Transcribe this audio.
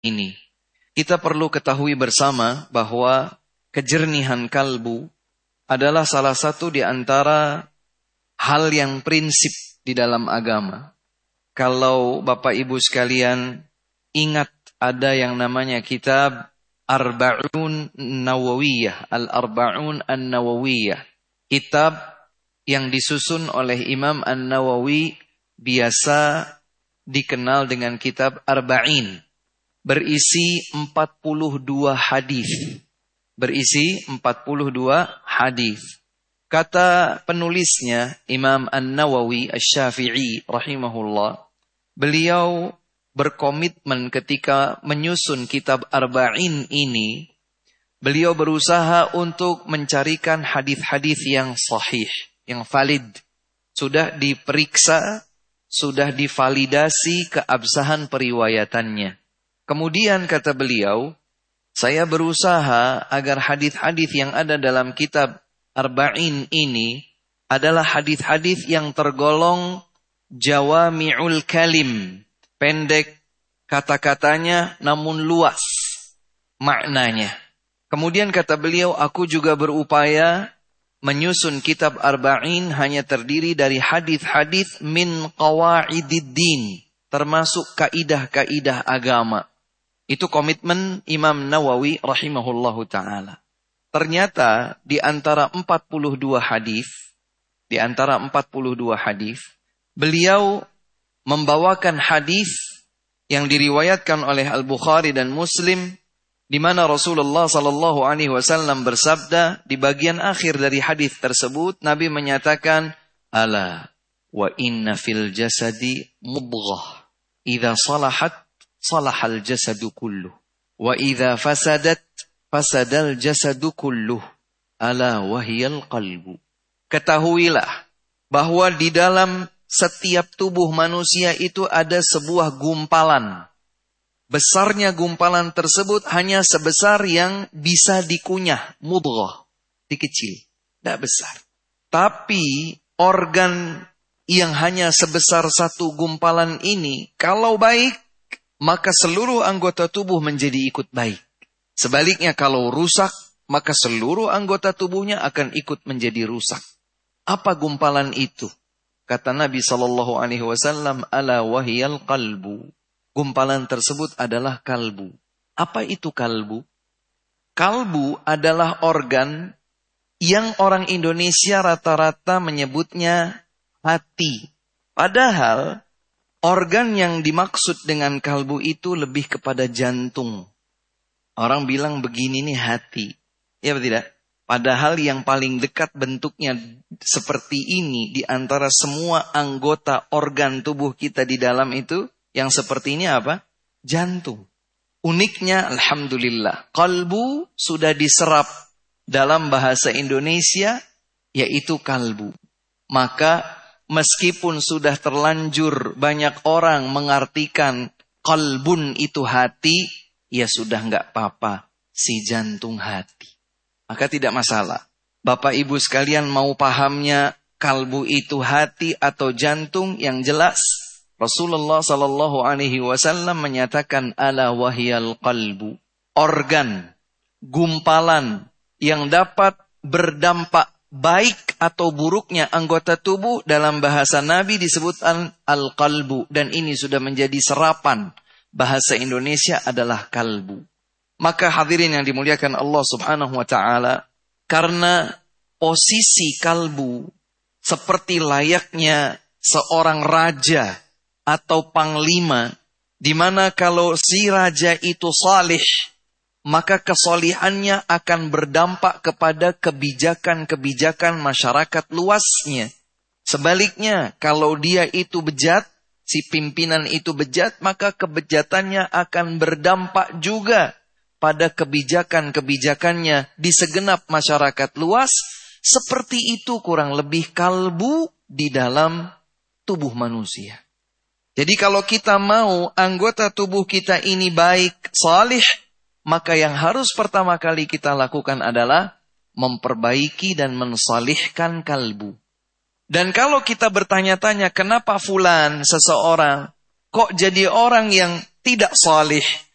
ini. Kita perlu ketahui bersama bahwa kejernihan kalbu adalah salah satu di antara hal yang prinsip di dalam agama. Kalau Bapak Ibu sekalian ingat ada yang namanya kitab Arba'un Nawawiyah, Al-Arba'un An-Nawawiyah. Kitab yang disusun oleh Imam An-Nawawi biasa dikenal dengan kitab Arba'in. Berisi 42 hadis. Berisi 42 hadis. Kata penulisnya Imam An-Nawawi Asy-Syafi'i rahimahullah, beliau berkomitmen ketika menyusun kitab Arba'in ini, beliau berusaha untuk mencarikan hadis-hadis yang sahih, yang valid. Sudah diperiksa, sudah divalidasi keabsahan periwayatannya. Kemudian kata beliau, saya berusaha agar hadis-hadis yang ada dalam kitab Arba'in ini adalah hadis-hadis yang tergolong jawami'ul kalim. Pendek kata-katanya namun luas maknanya. Kemudian kata beliau, aku juga berupaya menyusun kitab Arba'in hanya terdiri dari hadis-hadis min qawaididdin, termasuk kaidah-kaidah agama. Itu komitmen Imam Nawawi rahimahullahu ta'ala. Ternyata di antara 42 hadis, beliau membawakan hadis yang diriwayatkan oleh Al-Bukhari dan Muslim, di mana Rasulullah sallallahu alaihi wasallam bersabda di bagian akhir dari hadis tersebut, Nabi menyatakan, "Ala wa inna fil jasadi mudghah, idza salahat salahal jasadu kulluh, wa idza fasadat fasadal jasadu kulluh, ala wahiyal qalbu." Ketahuilah bahwa di dalam setiap tubuh manusia itu ada sebuah gumpalan. Besarnya gumpalan tersebut hanya sebesar yang bisa dikunyah, mudghah, dikecil, tidak besar. Tapi organ yang hanya sebesar satu gumpalan ini, kalau baik, maka seluruh anggota tubuh menjadi ikut baik. Sebaliknya kalau rusak, maka seluruh anggota tubuhnya akan ikut menjadi rusak. Apa gumpalan itu? Kata Nabi SAW, ala wahiyal qalbu. Gumpalan tersebut adalah kalbu. Apa itu kalbu? Kalbu adalah organ yang orang Indonesia rata-rata menyebutnya hati. Padahal organ yang dimaksud dengan kalbu itu lebih kepada jantung. Orang bilang begini nih hati. Ya atau tidak? Padahal yang paling dekat bentuknya seperti ini di antara semua anggota organ tubuh kita di dalam itu, yang seperti ini apa? Jantung. Uniknya, alhamdulillah, kalbu sudah diserap dalam bahasa Indonesia, yaitu kalbu. Maka meskipun sudah terlanjur banyak orang mengartikan kalbun itu hati, ya sudah enggak apa-apa, si jantung hati. Maka tidak masalah. Bapak Ibu sekalian mau pahamnya kalbu itu hati atau jantung, yang jelas Rasulullah sallallahu alaihi wasallam menyatakan ala wahiyal qalbu. Organ, gumpalan yang dapat berdampak baik atau buruknya anggota tubuh dalam bahasa Nabi disebutkan al-qalbu. Dan ini sudah menjadi serapan bahasa Indonesia adalah kalbu. Maka hadirin yang dimuliakan Allah subhanahu wa ta'ala, karena posisi kalbu seperti layaknya seorang raja atau panglima, di mana kalau si raja itu salih, maka kesolihannya akan berdampak kepada kebijakan-kebijakan masyarakat luasnya. Sebaliknya, kalau dia itu bejat, si pimpinan itu bejat, maka kebejatannya akan berdampak juga pada kebijakan-kebijakannya di segenap masyarakat luas. Seperti itu kurang lebih kalbu di dalam tubuh manusia. Jadi kalau kita mau anggota tubuh kita ini baik, salih, maka yang harus pertama kali kita lakukan adalah memperbaiki dan mensalihkan kalbu. Dan kalau kita bertanya-tanya kenapa fulan seseorang kok jadi orang yang tidak salih,